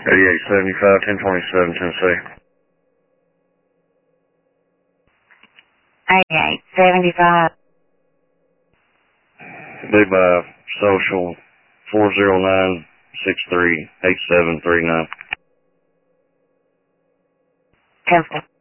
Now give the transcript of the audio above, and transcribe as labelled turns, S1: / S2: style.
S1: 8875, 1027, Tennessee.
S2: 8875.
S1: Be by social 409-63-8739.
S2: 10-4.